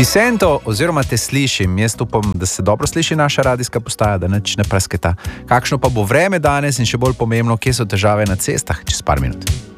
Ti sento, oziroma te slišim, jaz upam, da se dobro sliši naša radijska postaja, da nič ne prasketa. Kakšno pa bo vreme danes in še bolj pomembno, kje so težave na cestah čez par minut?